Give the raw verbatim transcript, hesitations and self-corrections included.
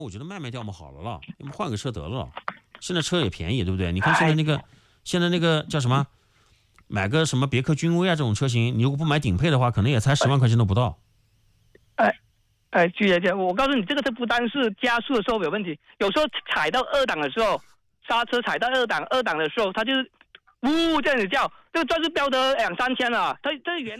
我觉得卖卖掉嘛好了了，要么换个车得了。现在车也便宜，对不对？你看现在那个，现在那个叫什么，买个什么别克君威啊这种车型，你如果不买顶配的话，可能也才十万块钱都不到。 哎哎，巨爷姐，我告诉你，这个车不单是加速的时候有问题，有时候踩到二档的时候，刹车踩到二档，二档的时候，它就是呜这样子叫，这个算是飙得两三千了，它这原。